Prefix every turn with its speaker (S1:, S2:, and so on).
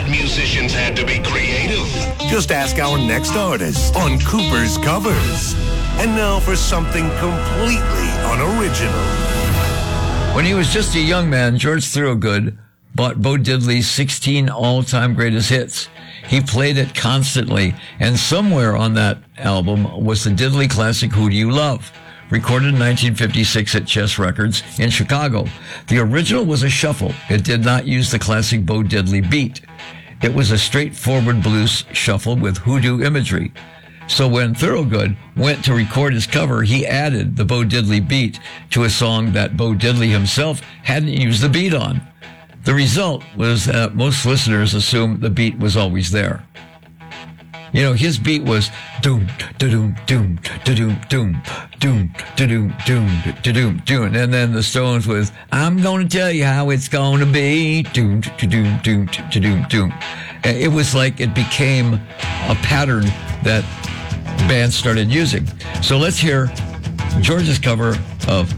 S1: that musicians had to be creative?
S2: Just ask our next artist on Cooper's Covers. And now for something completely unoriginal.
S3: When he was just a young man, George Thorogood bought Bo Diddley's 16 all-time greatest hits. He played it constantly, and somewhere on that album was the Diddley classic Who Do You Love, recorded in 1956 at Chess Records in Chicago. The original was a shuffle. It did not use the classic Bo Diddley beat. It was a straightforward blues shuffle with hoodoo imagery. So when Thorogood went to record his cover, he added the Bo Diddley beat to a song that Bo Diddley himself hadn't used the beat on. The result was that most listeners assumed the beat was always there. You know, his beat was doom, da-doom, doom, da-doom, doom, doom, da-doom, doom, da-doom, doom. And then the Stones was, I'm going to tell you how it's going to be, doom, da-doom, doom, da-doom, doom. It was like it became a pattern that bands started using. So let's hear George's cover of